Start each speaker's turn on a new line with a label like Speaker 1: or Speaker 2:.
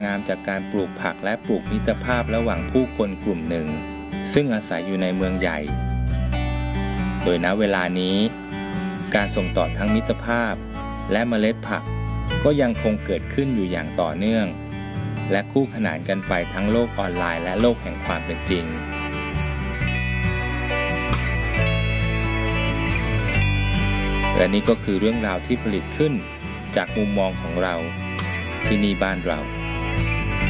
Speaker 1: งามจากการปลูกผักและปลูกมิตรภาพระหว่างผู้คนกลุ่มหนึ่งซึ่งอาศัยอยู่ในเมืองใหญ่โดยณเวลานี้การส่งต่อทั้งมิตรภาพและเมล็ดผักก็ยังคงเกิดขึ้นอยู่อย่างต่อเนื่องและคู่ขนานกันไปทั้งโลกออนไลน์และโลกแห่งความเป็นจริงและนี่ก็คือเรื่องราวที่ผลิตขึ้นจากมุมมองของเราที่นี่บ้านเรา